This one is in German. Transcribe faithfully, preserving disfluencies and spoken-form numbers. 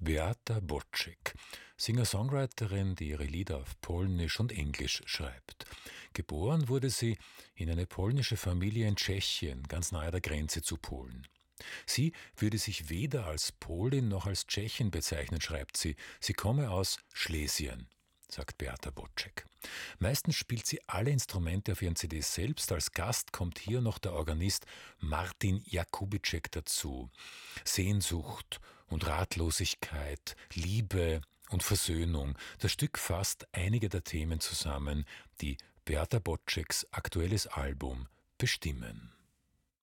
Beata Wojcik, Singer-Songwriterin, die ihre Lieder auf Polnisch und Englisch schreibt. Geboren wurde sie in eine polnische Familie in Tschechien, ganz nahe der Grenze zu Polen. Sie würde sich weder als Polin noch als Tschechin bezeichnen, schreibt sie. Sie komme aus Schlesien, sagt Beata Wojcik. Meistens spielt sie alle Instrumente auf ihren C Ds selbst. Als Gast kommt hier noch der Organist Martin Jakubicek dazu. Sehnsucht und Ratlosigkeit, Liebe und Versöhnung. Das Stück fasst einige der Themen zusammen, die Beata Wojciks aktuelles Album bestimmen.